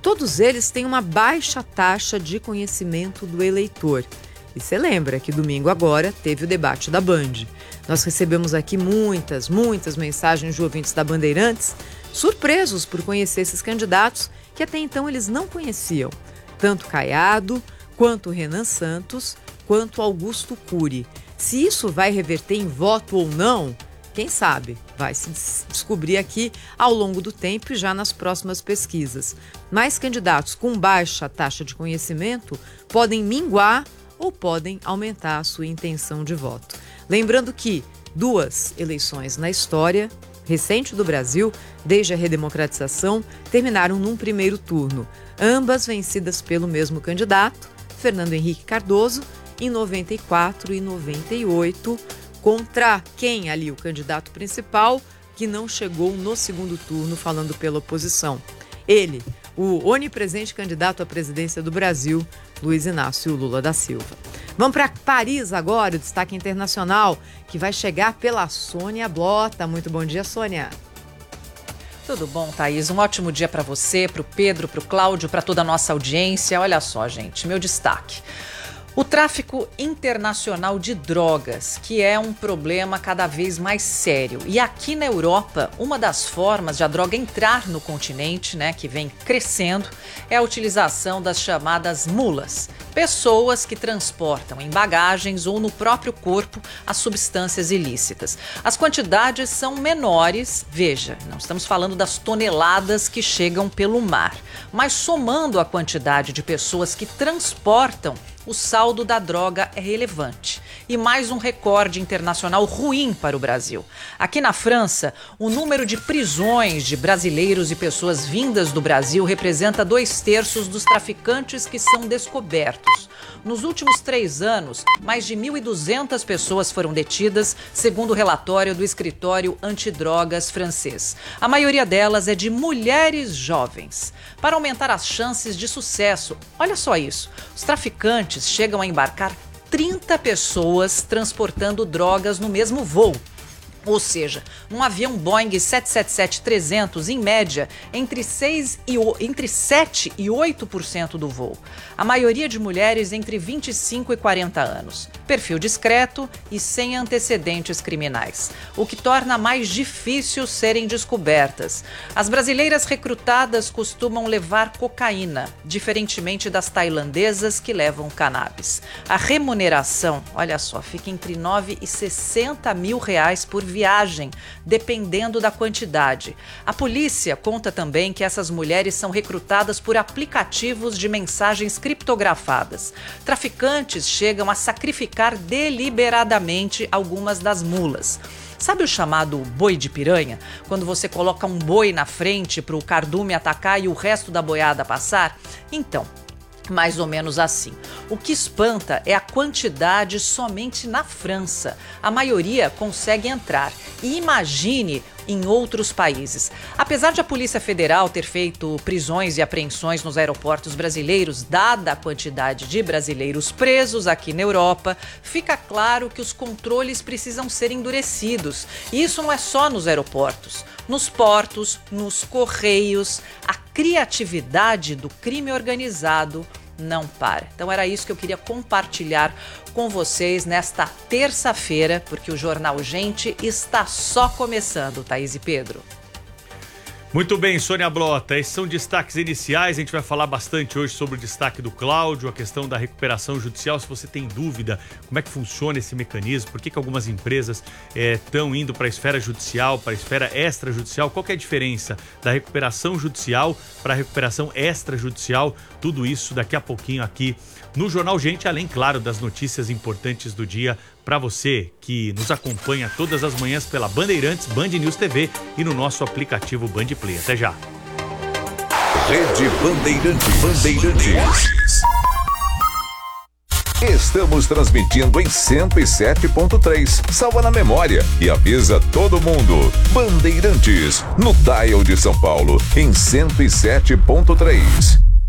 todos eles têm uma baixa taxa de conhecimento do eleitor. E você lembra que domingo agora teve o debate da Band. Nós recebemos aqui muitas mensagens de ouvintes da Bandeirantes, surpresos por conhecer esses candidatos que até então eles não conheciam. Tanto Caiado, quanto Renan Santos, quanto Augusto Cury. Se isso vai reverter em voto ou não, quem sabe? Vai se descobrir aqui ao longo do tempo e já nas próximas pesquisas. Mas candidatos com baixa taxa de conhecimento podem minguar ou podem aumentar a sua intenção de voto. Lembrando que 2 eleições na história recente do Brasil, desde a redemocratização, terminaram num primeiro turno, ambas vencidas pelo mesmo candidato, Fernando Henrique Cardoso, em 94 e 98, contra quem ali, o candidato principal, que não chegou no segundo turno falando pela oposição. Ele, o onipresente candidato à presidência do Brasil, Luiz Inácio Lula da Silva. Vamos para Paris agora, o destaque internacional, que vai chegar pela Sônia Blota. Muito bom dia, Sônia. Tudo bom, Thaís? Um ótimo dia para você, para o Pedro, para o Cláudio, para toda a nossa audiência. Olha só, gente, meu destaque. O tráfico internacional de drogas, que é um problema cada vez mais sério. E aqui na Europa, uma das formas de a droga entrar no continente, que vem crescendo, é a utilização das chamadas mulas. Pessoas que transportam em bagagens ou no próprio corpo as substâncias ilícitas. As quantidades são menores, veja, não estamos falando das toneladas que chegam pelo mar, mas somando a quantidade de pessoas que transportam, o saldo da droga é relevante. E mais um recorde internacional ruim para o Brasil. Aqui na França, o número de prisões de brasileiros e pessoas vindas do Brasil representa 2/3 dos traficantes que são descobertos. Nos últimos 3 anos, mais de 1.200 pessoas foram detidas, segundo o relatório do escritório antidrogas francês. A maioria delas é de mulheres jovens. Para aumentar as chances de sucesso, olha só isso, os traficantes chegam a embarcar 30 pessoas transportando drogas no mesmo voo. Ou seja, um avião Boeing 777-300, em média, entre 7 e 8% do voo. A maioria de mulheres entre 25 e 40 anos. Perfil discreto e sem antecedentes criminais, o que torna mais difícil serem descobertas. As brasileiras recrutadas costumam levar cocaína, diferentemente das tailandesas que levam cannabis. A remuneração, olha só, fica entre 9 e 60 mil reais por viagem, dependendo da quantidade. A polícia conta também que essas mulheres são recrutadas por aplicativos de mensagens criptografadas. Traficantes chegam a sacrificar deliberadamente algumas das mulas. Sabe o chamado boi de piranha? Quando você coloca um boi na frente para o cardume atacar e o resto da boiada passar? Então, mais ou menos assim. O que espanta é a quantidade somente na França. A maioria consegue entrar. E imagine em outros países. Apesar de a Polícia Federal ter feito prisões e apreensões nos aeroportos brasileiros, dada a quantidade de brasileiros presos aqui na Europa, fica claro que os controles precisam ser endurecidos. E isso não é só nos aeroportos. Nos portos, nos correios, a criatividade do crime organizado não para. Então era isso que eu queria compartilhar com vocês nesta terça-feira, porque o Jornal Gente está só começando, Thaís e Pedro. Muito bem, Sônia Blota, esses são destaques iniciais, a gente vai falar bastante hoje sobre o destaque do Cláudio, a questão da recuperação judicial. Se você tem dúvida como é que funciona esse mecanismo, por que algumas empresas estão indo para a esfera judicial, para a esfera extrajudicial, qual que é a diferença da recuperação judicial para a recuperação extrajudicial, tudo isso daqui a pouquinho aqui no Jornal Gente, além, claro, das notícias importantes do dia para você que nos acompanha todas as manhãs pela Bandeirantes, Band News TV e no nosso aplicativo Band Play. Até já. Rede Bandeirantes. Estamos transmitindo em 107.3. Salva na memória e avisa todo mundo. Bandeirantes, no dial de São Paulo, em 107.3.